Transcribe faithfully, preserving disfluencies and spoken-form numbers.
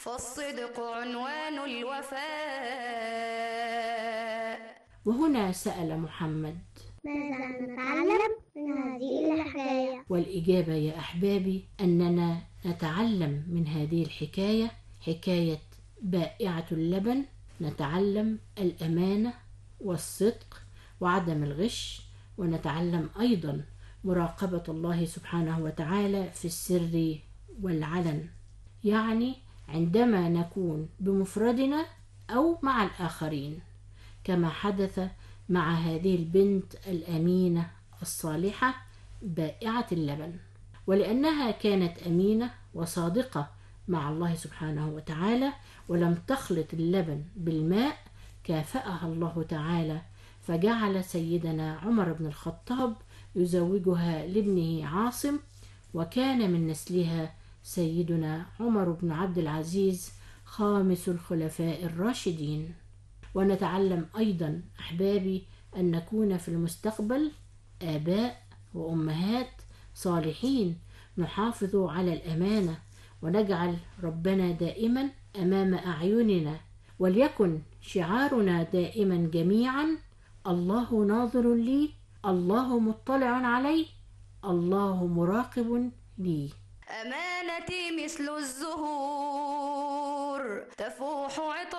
فالصدق عنوان الوفاء. وهنا سأل محمد: ماذا نتعلم من هذه الحكاية؟ والإجابة يا أحبابي أننا نتعلم من هذه الحكاية، حكاية بائعة اللبن، نتعلم الأمانة والصدق وعدم الغش، ونتعلم أيضا مراقبة الله سبحانه وتعالى في السر والعلن، يعني عندما نكون بمفردنا أو مع الآخرين، كما حدث مع هذه البنت الأمينة الصالحة بائعة اللبن. ولأنها كانت أمينة وصادقة مع الله سبحانه وتعالى ولم تخلط اللبن بالماء، كافأها الله تعالى، فجعل سيدنا عمر بن الخطاب يزوجها لابنه عاصم، وكان من نسلها سيدنا عمر بن عبد العزيز خامس الخلفاء الراشدين. ونتعلم أيضا أحبابي أن نكون في المستقبل آباء وأمهات صالحين، نحافظ على الأمانة ونجعل ربنا دائما أمام أعيننا، وليكن شعارنا دائما جميعا: الله ناظر لي، الله مطلع علي، الله مراقب لي. أمانتي مثل الزهور تفوح عطر